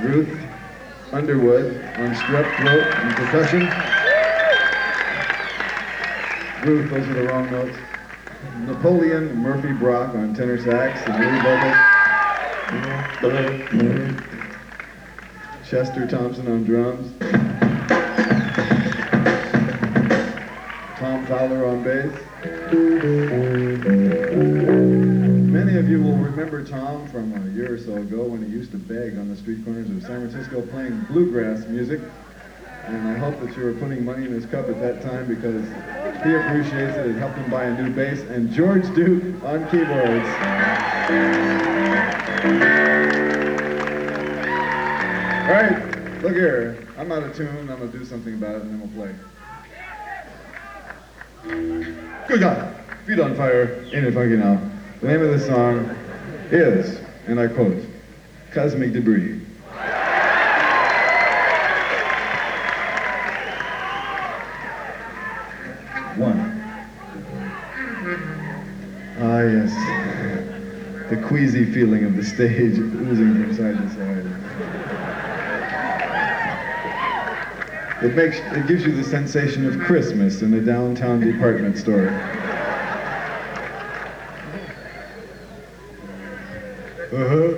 Ruth Underwood on strep throat and percussion. Ruth, those are the wrong notes. Napoleon Murphy Brock on tenor sax and lead vocals. Chester Thompson on drums. Tom Fowler on bass. Many of you will remember Tom from a year or so ago when he used to beg on the street corners of San Francisco playing bluegrass music. And I hope that you were putting money in his cup at that time because he appreciates it. It helped him buy a new bass. And George Duke on keyboards. All right, look here. I'm out of tune. I'm going to do something about it and then we'll play. Good God, feet on fire, ain't it funky now? The name of this song is, and I quote, Cosmic Debris. One. Ah, yes. The queasy feeling of the stage oozing from side to side. It gives you the sensation of Christmas in a downtown department store. Uh-huh.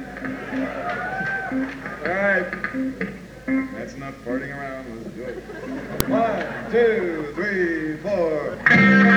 All right. That's enough farting around. Let's do it. 1, 2, 3, 4.